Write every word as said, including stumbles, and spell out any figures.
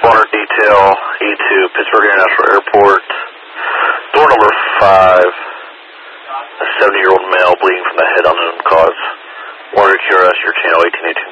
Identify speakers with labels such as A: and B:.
A: Responder detail, E two, Pittsburgh International Airport. Door number five, a seventy-year-old male bleeding from the head, unknown cause. Water Q R S, your channel eighteen eighty-two.